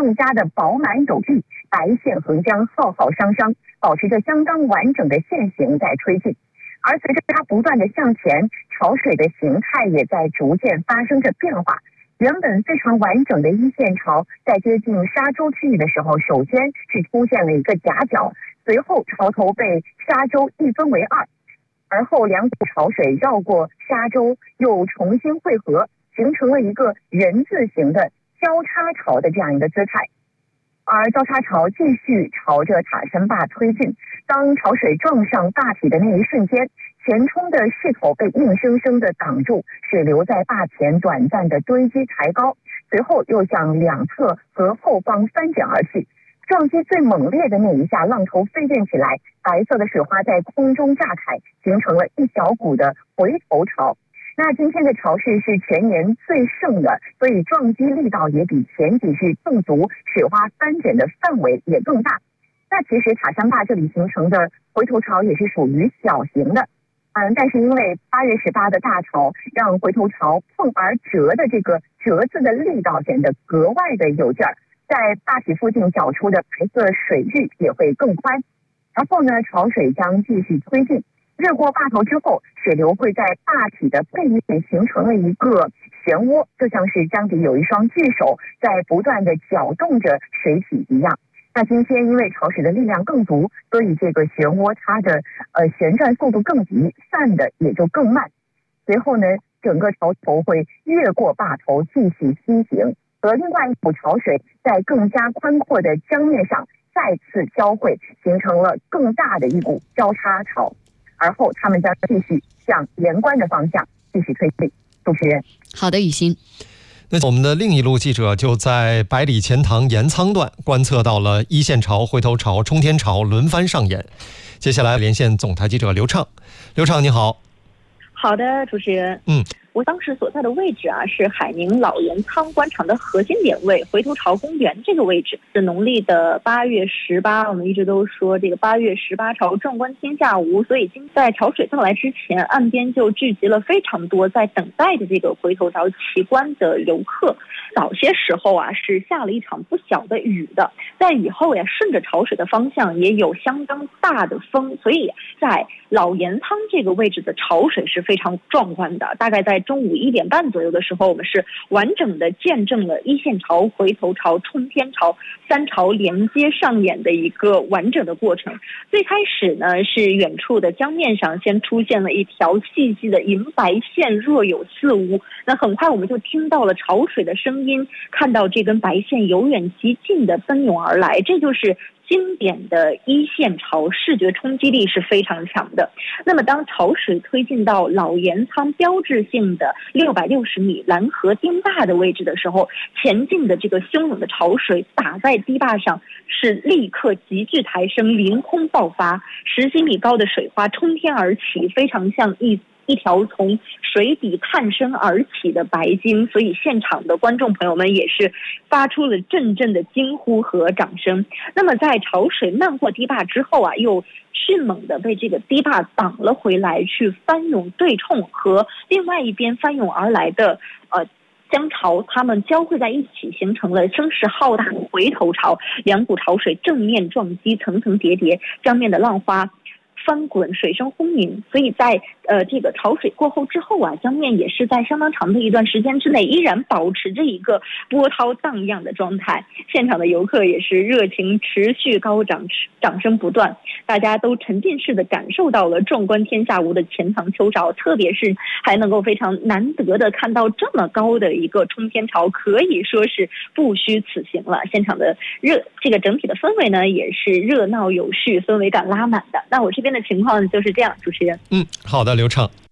更加的饱满有力，白线横江，浩浩汤汤，保持着相当完整的线形在推进。而随着它不断的向前，潮水的形态也在逐渐发生着变化。原本非常完整的一线潮，在接近沙洲区域的时候，首先是出现了一个夹角，随后潮头被沙洲一分为二，而后两股潮水绕过沙洲，又重新汇合，形成了一个人字形的交叉潮的这样一个姿态。而交叉潮继续朝着塔山坝推进，当潮水撞上坝体的那一瞬间，前冲的势头被硬生生的挡住，水流在坝前短暂的堆积抬高，随后又向两侧和后方翻卷而去。撞击最猛烈的那一下，浪头飞溅起来，白色的水花在空中炸开，形成了一小股的回头潮。那今天的潮势是全年最盛的，所以撞击力道也比前几日更足，水花翻卷的范围也更大。那其实塔山坝这里形成的回头潮也是属于小型的，但是因为8月18的大潮，让回头潮碰而折的这个折字的力道显得格外的有劲儿，在坝体附近搅出的白色水域也会更宽。然后呢，潮水将继续推进。越过坝头之后，水流会在坝体的背面形成了一个漩涡，就像是江底有一双巨手在不断的搅动着水体一样。那今天因为潮水的力量更足，所以这个漩涡它的旋转速度更急，散的也就更慢。随后呢，整个潮头会越过坝头继续西行，和另外一股潮水在更加宽阔的江面上再次交汇，形成了更大的一股交叉潮。而后他们将继续向盐关的方向继续推进。主持人， 好的，雨欣。 那我们的另一路记者就在百里钱塘盐仓段观测到了一线潮、回头潮、冲天潮轮番上演。接下来连线总台记者刘畅。刘畅，你好。 好的，主持人。我当时所在的位置是海宁老盐仓官场的核心点位，回头潮公园这个位置是农历的8月18，我们一直都说这个8月18潮壮观天下无，所以在潮水到来之前，岸边就聚集了非常多在等待的这个回头潮奇观的游客。早些时候是下了一场不小的雨的，在雨后顺着潮水的方向也有相当大的风，所以在老盐仓这个位置的潮水是非常壮观的。大概在中午1点半左右的时候，我们是完整的见证了一线潮、回头潮、冲天潮3潮连接上演的一个完整的过程。最开始呢，是远处的江面上先出现了一条细细的银白线，若有似无。那很快我们就听到了潮水的声音，看到这根白线由远及近的奔涌而来，这就是经典的一线潮，视觉冲击力是非常强的。那么当潮水推进到老盐仓标志性的660米蓝河堤坝的位置的时候，前进的这个汹涌的潮水打在堤坝上，是立刻急剧抬升，凌空爆发，10几米高的水花冲天而起，非常像一条从水底探身而起的白鲸，所以现场的观众朋友们也是发出了阵阵的惊呼和掌声。那么在潮水漫过堤坝之后又迅猛的被这个堤坝挡了回来，去翻涌对冲和另外一边翻涌而来的江潮，它们交汇在一起，形成了声势浩大的回头潮。两股潮水正面撞击，层层叠叠，江面的浪花翻滚，水声轰鸣。所以在这个潮水过后之后江面也是在相当长的一段时间之内依然保持着一个波涛荡漾的状态。现场的游客也是热情持续高涨，掌声不断，大家都沉浸式的感受到了壮观天下无的钱塘秋潮，特别是还能够非常难得的看到这么高的一个冲天潮，可以说是不虚此行了。现场的这个整体的氛围呢，也是热闹有序，氛围感拉满的。那我这边的情况就是这样，主持人。 好的，刘畅。